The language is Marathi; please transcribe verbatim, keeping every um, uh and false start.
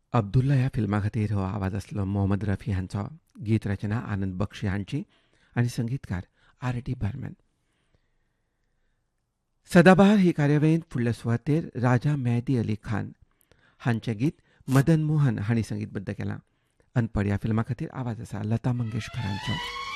अब्दुल्ला ह्या फिल्मा खातीर हो आवाज आसलो मोहम्मद रफी हांचो. गीत रचना आनंद बक्षी हांची आनी संगीतकार आर टी बर्मन. सदाबहार ही कार्यावळींत फुडले सुवातेर राजा मेहदी अली खान हांचें गीत मदन मोहन हांणी संगीतबद्ध केलां. अनपढ़ ह्या फिल्मा खातीर आवाज आसा लता मंगेशकर हांचो.